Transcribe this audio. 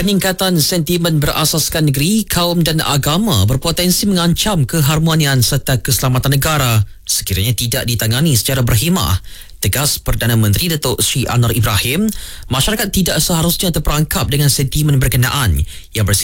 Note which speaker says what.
Speaker 1: Peningkatan sentimen berasaskan negeri, kaum dan agama berpotensi mengancam keharmonian serta keselamatan negara sekiranya tidak ditangani secara berhemah. Tegas Perdana Menteri Datuk Sri Anwar Ibrahim, masyarakat tidak seharusnya terperangkap dengan sentimen berkenaan yang